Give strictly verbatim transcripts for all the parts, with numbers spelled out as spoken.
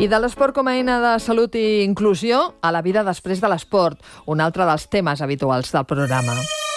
I de l'esport com a eina de salut i inclusió a la vida després de l'esport, un altre dels temes habituals del programa.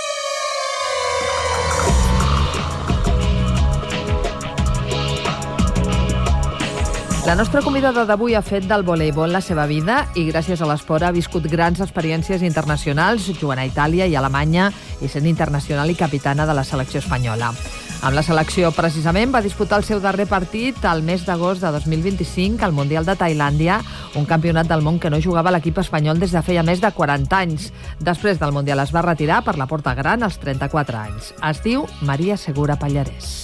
La nostra convidada d'avui ha fet del voleibol la seva vida i gràcies a l'esport ha viscut grans experiències internacionals, jugant a Itàlia i Alemanya i sent internacional i capitana de la selecció espanyola. Amb la selecció, precisament, va disputar el seu darrer partit el mes d'agost de dos mil vint-i-cinc al Mundial de Tailàndia, un campionat del món que no jugava l'equip espanyol des de feia més de quaranta anys. Després del Mundial es va retirar per la porta gran als trenta-quatre anys. Es diu Maria Segura Pallarés.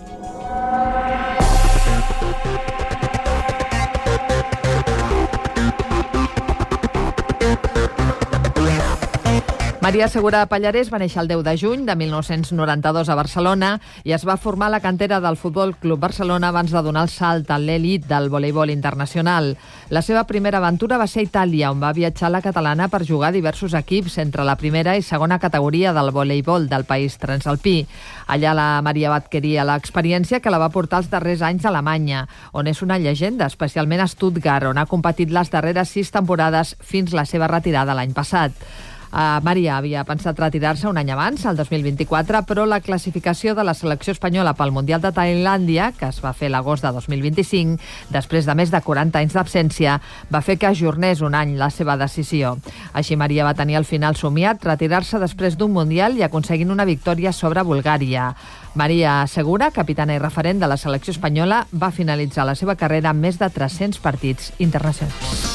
Maria Segura Pallarés va néixer el deu de juny de mil nou-cents noranta-dos a Barcelona i es va formar a la cantera del Futbol Club Barcelona abans de donar el salt a l'elit del voleibol internacional. La seva primera aventura va ser a Itàlia, on va viatjar a la catalana per jugar a diversos equips entre la primera i segona categoria del voleibol del país transalpí. Allà la Maria va adquirir l'experiència que la va portar els darrers anys a Alemanya, on és una llegenda, especialment a Stuttgart, on ha competit les darreres sis temporades fins la seva retirada l'any passat. Uh, Maria havia pensat retirar-se un any abans, el dos mil vint-i-quatre, però la classificació de la selecció espanyola pel Mundial de Tailàndia, que es va fer l'agost de dos mil vint-i-cinc, després de més de quaranta anys d'absència, va fer que ajornés un any la seva decisió. Així Maria va tenir al final somiat retirar-se després d'un Mundial i aconseguint una victòria sobre Bulgària. Maria Segura, capitana i referent de la selecció espanyola, va finalitzar la seva carrera amb més de tres-cents partits internacionals.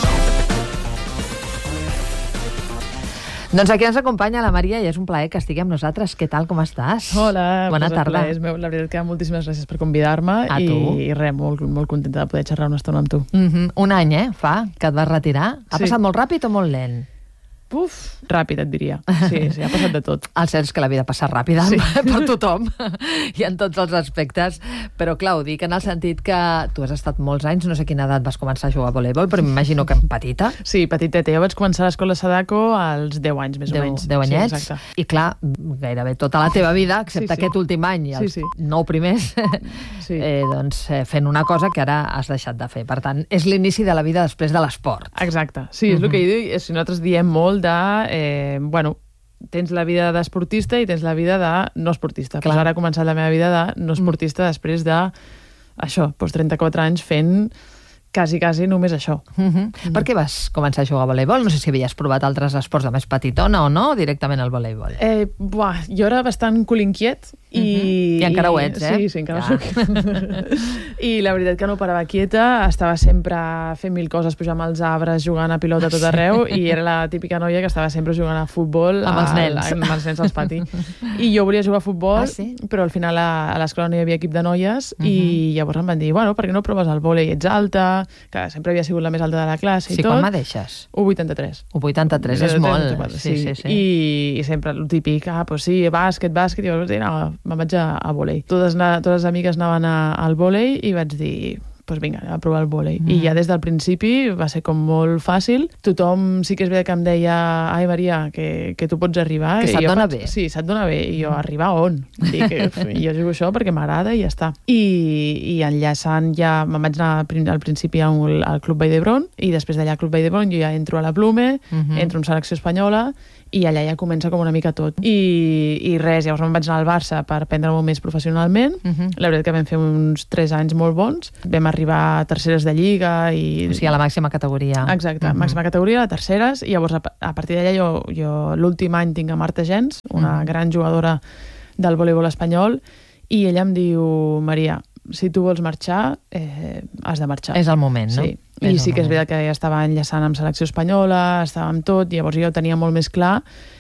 Doncs aquí ens acompanya la Maria i és un plaer que estigui amb nosaltres. Què tal, com estàs? Hola, bona pues tarda. És meu. La veritat que moltíssimes gràcies per convidar-me i, i res, molt, molt contenta de poder xerrar una estona amb tu. Mm-hmm. Un any, eh, fa, que et vas retirar. Ha sí. passat molt ràpid o molt lent? Uf, ràpid, et diria. Sí, sí, ha passat de tot. El cert és que la vida passa ràpida sí. per tothom i en tots els aspectes, però clar, ho dic en el sentit que tu has estat molts anys, no sé a quina edat vas començar a jugar a voleibol, però m'imagino que petita. Sí, petiteta. Jo vaig començar a l'escola Sadako als deu anys, més deu, o menys. deu anyets. Sí, I clar, gairebé tota la teva vida, excepte sí, sí. aquest últim any i els sí, sí. nou primers, sí. eh, doncs eh, fent una cosa que ara has deixat de fer. Per tant, és l'inici de la vida després de l'esport. Exacte. Sí, és mm-hmm. el que dic. Si nosaltres diem molt de... Eh, bueno, tens la vida d'esportista i tens la vida de no esportista. Pues ara he començat la meva vida de no esportista mm. després de, això, doncs trenta-quatre anys fent quasi, quasi només això. Mm-hmm. Mm. Per què vas començar a jugar a voleibol? No sé si havies provat altres esports de més petitona o no, directament al voleibol. Eh, buah, jo era bastant culinquiet i... Mm-hmm. I encara ho ets, eh? Sí, sí, encara ja. soc. I la veritat que no parava quieta, estava sempre fent mil coses, pujant als arbres, jugant a pilota a tot arreu, i era la típica noia que estava sempre jugant a futbol amb els nens, a, amb els nens al pati. I jo volia jugar a futbol, ah, sí? però al final a, a l'escola no hi havia equip de noies, mm-hmm. i llavors em van dir, bueno, per què no proves el vòlei? Ets alta, que sempre havia sigut la més alta de la classe i sí, tot. Sí, quan m'adeixes? u vuitanta-tres. u vuitanta-tres és molt. Sí, sí, sí. I, i sempre el típic, ah, doncs sí, bàsquet, bàsquet, i llavors vaig dir, no, me'n vaig a, a vòlei. Totes, totes les amigues anaven a, al vòlei i vaig dir, doncs vinga, anem a provar el vòlei. Mm. I ja des del principi va ser com molt fàcil. Tothom sí que és veritat que em deia, ai Maria, que, que tu pots arribar. Que se't dona bé. Sí, se't dona bé. I jo, arribar on? Dic, jo jugo això perquè m'agrada i ja està. I, i enllaçant ja, me'n vaig anar al principi al, al Club Vall d'Hebron i després d'allà al Club Vall d'Hebron jo ja entro a la Plume, mm-hmm. entro en selecció espanyola i allà ja comença com una mica tot. I, i res, llavors me'n vaig anar al Barça per aprendre-m'ho més professionalment. Uh-huh. La veritat que vam fer uns tres anys molt bons. Vam arribar a terceres de Lliga i... O sigui, a la màxima categoria. Exacte, uh-huh. màxima categoria, a terceres, i llavors a, a partir d'allà jo, jo l'últim any tinc a Marta Gens, una uh-huh. gran jugadora del voleibol espanyol, i ella em diu, Maria, si tu vols marxar, eh, has de marxar. És el moment, no? Sí. I sí que és veritat que ja estava enllaçant amb selecció espanyola, estava amb tot, llavors jo ho tenia molt més clar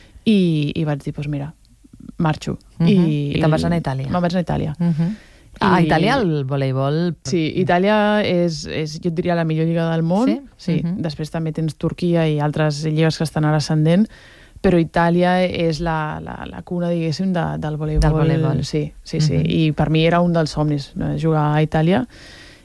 i, i vaig dir, doncs mira, marxo. Uh-huh. I, I te'n vas anar a Itàlia. Me'n vaig anar a Itàlia. Uh-huh. I... A Itàlia el voleibol... Sí, Itàlia és, és, jo et diria, la millor lliga del món. Sí? Sí. Uh-huh. Després també tens Turquia i altres lligues que estan ara ascendent, però Itàlia és la, la, la cuna, diguéssim, de, del voleibol. Del voleibol. Sí, sí, sí. Uh-huh. I per mi era un dels somnis, no? Jugar a Itàlia.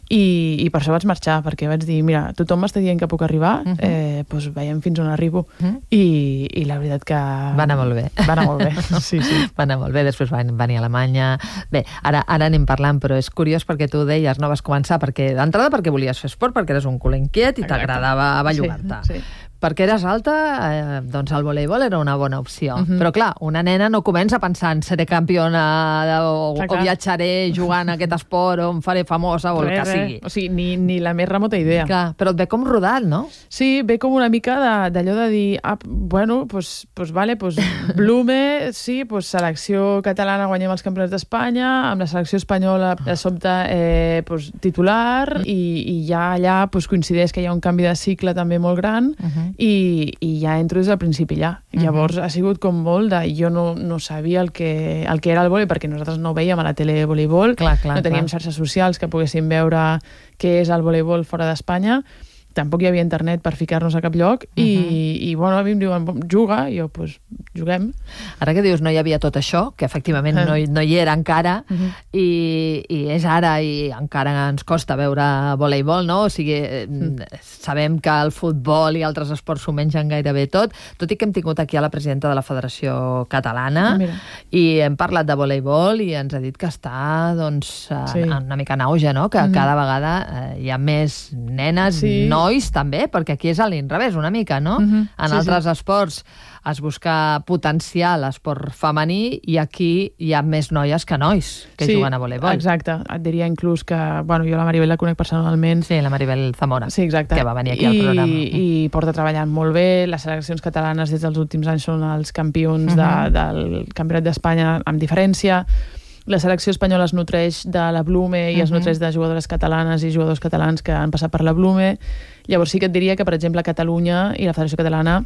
I, i per això vaig marxar, perquè vaig dir, mira, tothom m'està dient que puc arribar, uh -huh. eh, doncs veiem fins on arribo. Uh -huh. I, I la veritat que... Va anar molt bé. Va anar molt bé, sí, sí. Va anar molt bé, després van venir a Alemanya. Bé, ara, ara anem parlant, però és curiós perquè tu deies, no vas començar, perquè d'entrada perquè volies fer esport, perquè eres un cul inquiet i t'agradava bellugar-te. Sí, sí. Perquè eres alta, eh, doncs el voleibol era una bona opció. Uh-huh. Però clar, una nena no comença pensant seré campiona o, clar, clar. o viatjaré jugant a aquest esport o em faré famosa o res, el que sigui. O sigui, ni, ni la més remota idea. Clar, però et ve com rodat, no? Sí, ve com una mica d'allò de, de dir, ah, bueno, pues, pues vale, pues Blume, sí, pues selecció catalana, guanyem els campionats d'Espanya, amb la selecció espanyola de sobte eh, pues, titular, i, i ja allà pues, coincideix que hi ha un canvi de cicle també molt gran, uh-huh. I, i ja entro des del principi allà. Uh-huh. Llavors ha sigut com molt de... Jo no, no sabia el que, el que era el vòlei, perquè nosaltres no veiem a la tele voleibol, clar, clar, no teníem clar. xarxes socials que poguéssim veure què és el voleibol fora d'Espanya, tampoc hi havia internet per ficar-nos a cap lloc, uh-huh. i, i bueno, a mi em diuen, juga, i jo, doncs, juguem. Ara que dius no hi havia tot això, que efectivament uh-huh. no, hi, no hi era encara, uh-huh. i, i és ara, i encara ens costa veure voleibol, no? O sigui, uh-huh. sabem que el futbol i altres esports s'ho mengen gairebé tot, tot i que hem tingut aquí a la presidenta de la Federació Catalana, Mira. i hem parlat de voleibol, i ens ha dit que està, doncs, sí. una mica en auge, no? Que uh-huh. cada vegada eh, hi ha més nenes, sí. no nois també, perquè aquí és a l'inrevés una mica, no? Uh-huh. En sí, altres sí. esports es busca potenciar l'esport femení i aquí hi ha més noies que nois que sí, juguen a voleibol. Exacte. Et diria inclús que... Bueno, jo la Maribel la conec personalment. Sí, la Maribel Zamora, sí, exacte. Que va venir aquí I, al programa. I porta treballant molt bé. Les seleccions catalanes des dels últims anys són els campions uh-huh. de, del Campionat d'Espanya amb diferència. La selecció espanyola es nutreix de la Blume i uh-huh. es nutreix de jugadores catalanes i jugadors catalans que han passat per la Blume. Llavors sí que et diria que, per exemple, Catalunya i la Federació Catalana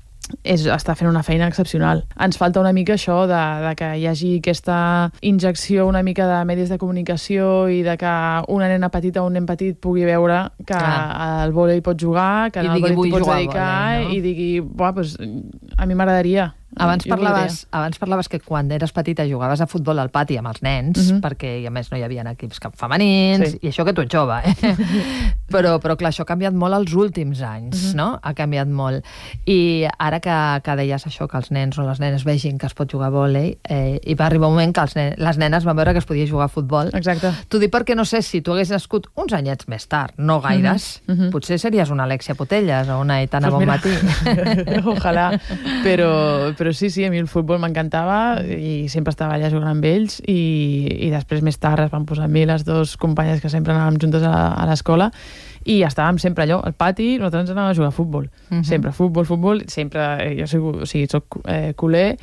és, està fent una feina excepcional. Ens falta una mica això de, de que hi hagi aquesta injecció una mica de medis de comunicació i de que una nena petita o un nen petit pugui veure que clar. al vòlei pot jugar, que I al vòlei t'hi pots vòlei, dedicar, no? i digui, buah, pues, a mi m'agradaria. Abans parlaves, abans parlaves que quan eres petita jugaves a futbol al pati amb els nens, uh-huh. perquè a més no hi havia equips cap femenins, sí. i això que tu ets jove, eh? però, però clar, això ha canviat molt els últims anys, uh-huh. no? Ha canviat molt. I ara que, que deies això, que els nens o les nenes vegin que es pot jugar a vòlei, eh, i va arribar un moment que els nen les nenes van veure que es podia jugar a futbol. Exacte. T'ho dic perquè no sé si tu hagués nascut uns anyets més tard, no gaires, uh-huh. Uh-huh. potser series una Alexia Potelles o una Aitana pues Bonmatí. Ojalà, però... però sí, sí, a mi el futbol m'encantava i sempre estava allà jugant amb ells i, i després més tard es van posar amb mi les dues companyes que sempre anàvem juntes a, a l'escola i estàvem sempre allò, al pati, nosaltres anàvem a jugar a futbol. Uh-huh. Sempre futbol, futbol, sempre, eh, jo soc, o sigui, soc eh, culer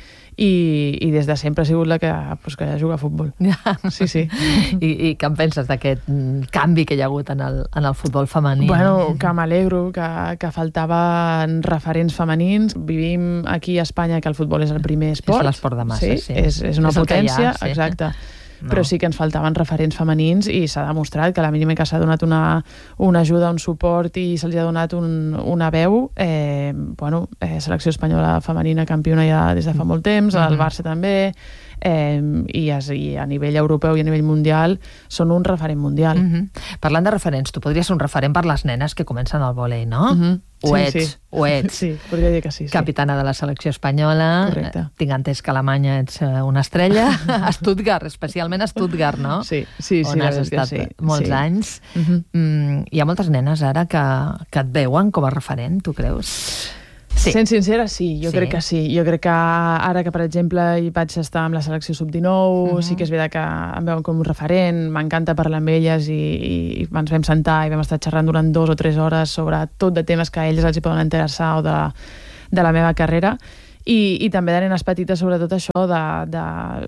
i, i des de sempre ha sigut la que, pues, que juga a futbol. Sí, sí. I, I què en penses d'aquest canvi que hi ha hagut en el, en el futbol femení? Bueno, que m'alegro, que, que faltaven referents femenins. Vivim aquí a Espanya que el futbol és el primer esport. És l'esport de massa, sí. sí. És, és una és potència, ha, sí. exacte. No. Però sí que ens faltaven referents femenins i s'ha demostrat que a la mínima que s'ha donat una, una ajuda, un suport i se'ls ha donat un, una veu, eh, bueno, eh, selecció espanyola femenina campiona ja des de fa molt temps, el Barça també, eh, i, es, i a nivell europeu i a nivell mundial són un referent mundial. Mm-hmm. Parlant de referents, tu podries ser un referent per les nenes que comencen al vòlei, no? Mm-hmm. Ho sí, ets, sí. ho ets. Sí, podria dir que sí. sí. Capitana de la selecció espanyola. Correcte. Tinc entès que a Alemanya ets una estrella. A Stuttgart, especialment a Stuttgart, no? Sí, sí, sí. On has estat sí. molts sí. anys. Uh-huh. Mm, hi ha moltes nenes ara que, que et veuen com a referent, tu creus? Sí. Sent sincera, sí, jo sí. crec que sí. Jo crec que ara que, per exemple, hi vaig estar amb la selecció sub dinou, uh-huh. sí que és veritat que em veuen com un referent, m'encanta parlar amb elles i, i ens vam sentar i vam estar xerrant durant dos o tres hores sobre tot de temes que a elles els hi poden interessar o de, de la meva carrera. I, i també de nenes petites, sobretot això de, de...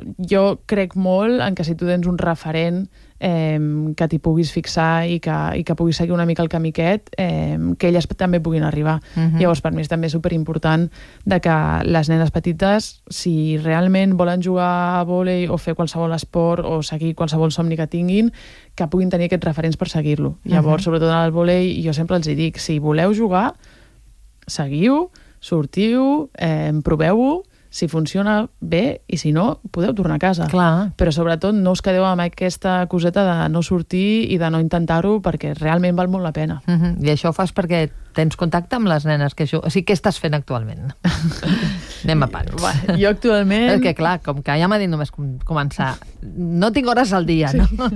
Jo crec molt en que si tu tens un referent eh, que t'hi puguis fixar i que, i que puguis seguir una mica el camí aquest, eh, que elles també puguin arribar. Uh-huh. Llavors, per mi és també superimportant de que les nenes petites, si realment volen jugar a vòlei o fer qualsevol esport o seguir qualsevol somni que tinguin, que puguin tenir aquests referents per seguir-lo. Llavors, uh-huh. sobretot en el vòlei, jo sempre els hi dic, si voleu jugar, seguiu, sortiu, eh, proveu-ho, Si funciona, bé, i si no, podeu tornar a casa. Clar. Però sobretot no us quedeu amb aquesta coseta de no sortir i de no intentar-ho, perquè realment val molt la pena. Uh-huh. I això ho fas perquè tens contacte amb les nenes que juguen? O sigui, què estàs fent actualment? Anem a pans. Va, jo actualment... Perquè, clar, com que ja m'ha dit només començar, no tinc hores al dia, sí. no?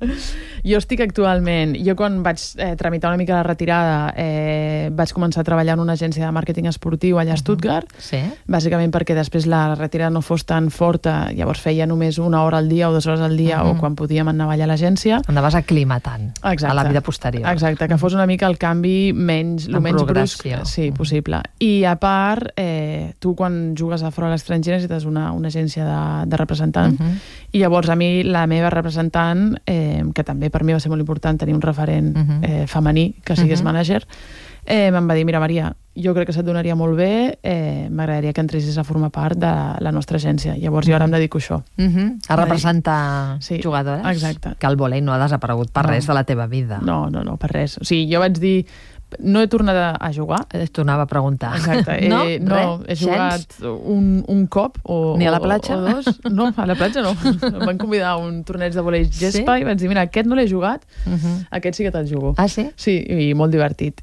Jo estic actualment... Jo quan vaig eh, tramitar una mica la retirada eh, vaig començar a treballar en una agència de màrqueting esportiu allà a Stuttgart, uh-huh. sí. bàsicament perquè després la retirada no fos tan forta, llavors feia només una hora al dia o dues hores al dia, uh-huh. o quan podíem anar allà a l'agència. Anaves aclimatant Exacte. A la vida posterior. Exacte, que fos una mica el canvi menys, el menys brusc sí, possible. I a part, eh, tu quan jugues a fora a l'estranger necessites una, una agència de, de representant, uh-huh. i llavors a mi la meva representant, eh, que també per mi va ser molt important tenir un referent uh-huh. eh, femení que sigués uh-huh. mànager, eh, me'n va dir, mira Maria, jo crec que se't donaria molt bé, eh, m'agradaria que entressis a formar part de la nostra agència. Llavors jo ara em dedico a això. Uh-huh. A representar sí, jugadores? Exacte. Que el vòlei no ha desaparegut per no. res de la teva vida. No, no, no, per res. O sigui, jo vaig dir, no he tornat a jugar. Es tornava a preguntar. Exacte. No? Eh, no, he jugat un, un cop o, Ni a la platja? O, o dos. No, a la platja no. Em van convidar a un torneig de vòlei gespa sí? i vaig dir, mira, aquest no l'he jugat, uh-huh. aquest sí que te'l jugo. Ah, sí? Sí, i molt divertit.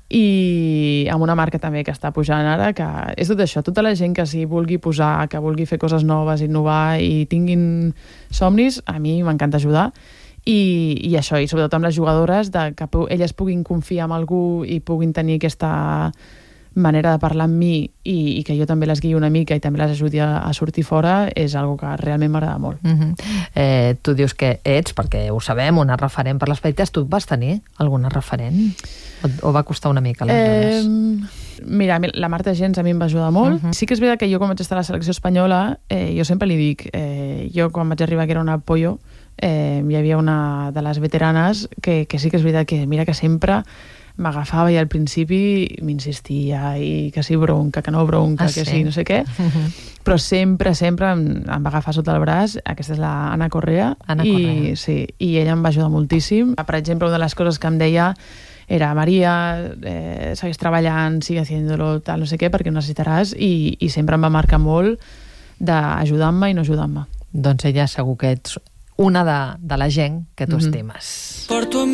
I amb una marca també que està pujant ara, que és tot això, tota la gent que s'hi vulgui posar, que vulgui fer coses noves, innovar i tinguin somnis, a mi m'encanta ajudar. I, i això, i sobretot amb les jugadores, de que elles puguin confiar en algú i puguin tenir aquesta manera de parlar amb mi i, i que jo també les guiï una mica i també les ajudi a, a sortir fora, és algo que realment m'agrada molt. Uh-huh. eh, tu dius que ets, perquè ho sabem, una referent per l'aspecte. Tu vas tenir alguna referent? O, o va costar una mica, aleshores? Eh, mira, la Marta Gens a mi em va ajudar molt. Uh-huh. Sí que és veritat que jo quan vaig estar a la selecció espanyola, eh, jo sempre li dic, eh, jo quan vaig arribar que era una pollo, Eh, hi havia una de les veteranes que, que sí que és veritat que mira que sempre m'agafava i al principi m'insistia i que sí bronca, que no bronca, ah, que sí, sí no sé què, uh-huh. però sempre, sempre em, em va agafar sota el braç. Aquesta és la Ana Correa, Ana i, Correa. Sí, i ella em va ajudar moltíssim. Per exemple, una de les coses que em deia era, Maria, eh, segueix treballant, sigue haciéndolo, tal, no sé què, perquè ho necessitaràs, i, i sempre em va marcar molt d'ajudar-me i no ajudar-me. Doncs ella segur que ets una de, de la gent que tu mm-hmm. estimes. Por tu